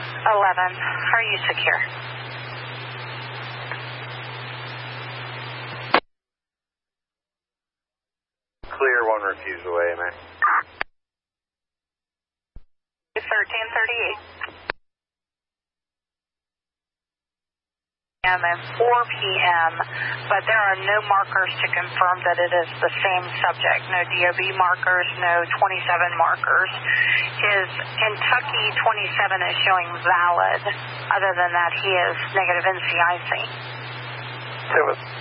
11. Are you secure? Clear, 1 refuse away, man. 1338. And 4 p.m., but there are no markers to confirm that it is the same subject. No DOB markers, no 27 markers. His Kentucky 27 is showing valid. Other than that, he is negative NCIC.